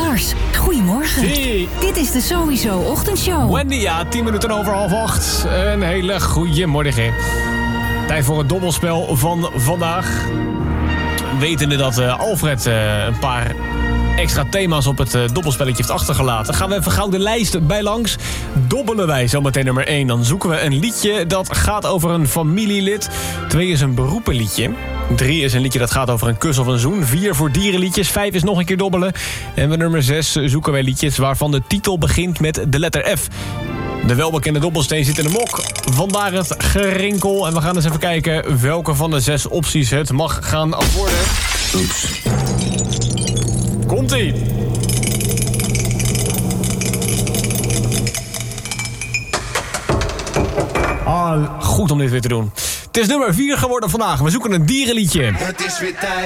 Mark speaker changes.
Speaker 1: Lars, goedemorgen.
Speaker 2: Hey.
Speaker 1: Dit is de Sowieso Ochtendshow.
Speaker 2: Wendy, ja, 10 minuten over 7:30. Een hele goede morgen. Tijd voor het dobbelspel van vandaag. Wetende dat Alfred een paar extra thema's op het dobbelspelletje heeft achtergelaten, gaan we even gauw de lijst bij langs. Dobbelen wij zometeen nummer 1. Dan zoeken we een liedje dat gaat over een familielid. 2 is een beroepenliedje. 3 is een liedje dat gaat over een kus of een zoen. 4 voor dierenliedjes. 5 is nog een keer dobbelen. En bij nummer 6 zoeken wij liedjes waarvan de titel begint met de letter F. De welbekende dobbelsteen zit in de mok. Vandaar het gerinkel. En we gaan eens even kijken welke van de 6 opties het mag gaan worden. Oeps. Komt-ie. Goed om dit weer te doen. Het is nummer 4 geworden vandaag. We zoeken een dierenliedje.
Speaker 3: Het is weer tijd.